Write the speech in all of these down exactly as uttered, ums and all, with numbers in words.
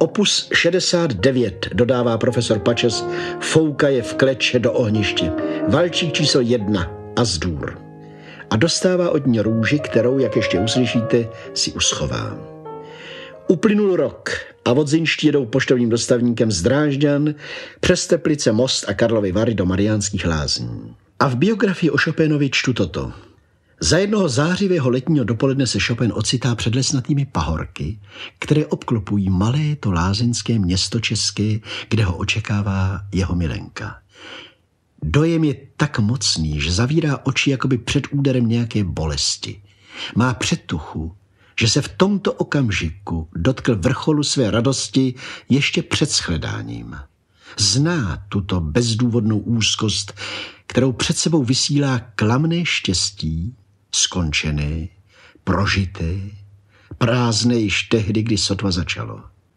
Opus šedesát devět, dodává profesor Pačes, foukaje v kleče do ohniště. Valčík číslo jedna, Azdur. A dostává od ní růži, kterou, jak ještě uslyšíte, si uschová. Uplynul rok a vodzinští jedou poštovním dostavníkem z Drážďan přes Teplice, Most a Karlovy Vary do Mariánských Lázní. A v biografii o Chopinovi čtu toto. Za jednoho zářivého letního dopoledne se Chopin ocitá před lesnatými pahorky, které obklopují malé to lázeňské město české, kde ho očekává jeho milenka. Dojem je tak mocný, že zavírá oči jakoby před úderem nějaké bolesti. Má předtuchu, že se v tomto okamžiku dotkl vrcholu své radosti ještě před shledáním. Zná tuto bezdůvodnou úzkost, kterou před sebou vysílá klamné štěstí, skončené, prožité, prázdné již tehdy, kdy sotva začalo.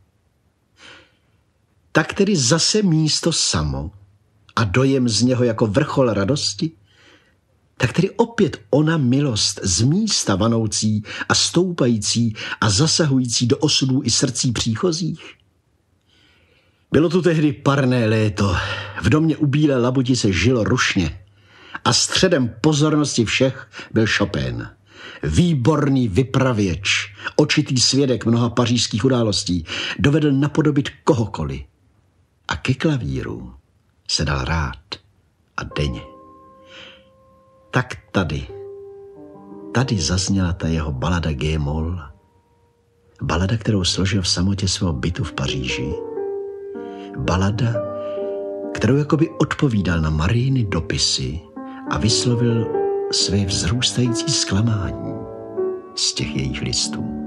Tak tedy zase místo samo a dojem z něho jako vrchol radosti, tak tedy opět ona milost z místa vanoucí a stoupající a zasahující do osudů i srdcí příchozích. Bylo tu tehdy parné léto, v domě u Bílé labuti se žilo rušně a středem pozornosti všech byl Chopin. Výborný vypravěč, očitý svědek mnoha pařížských událostí, dovedl napodobit kohokoliv. A ke klavíru se dal rád a denně. Tak tady, tady zazněla ta jeho balada G-moll, balada, kterou složil v samotě svého bytu v Paříži, balada, kterou jakoby odpovídal na Mariiny dopisy a vyslovil své vzrůstající zklamání z těch jejich listů.